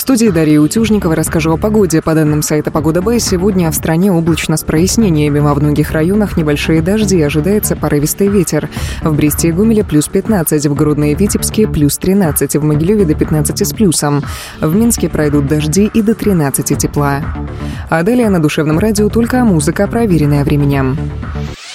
В студии Дарья Утюжникова расскажу о погоде. По данным сайта «Погода Б», сегодня в стране облачно с прояснениями. Во многих районах небольшие дожди, ожидается порывистый ветер. В Бресте и Гомеле плюс 15, в Гродно и Витебске плюс 13, в Могилеве до 15 с плюсом. В Минске пройдут дожди и до 13 тепла. А далее на Душевном радио только музыка, проверенная временем.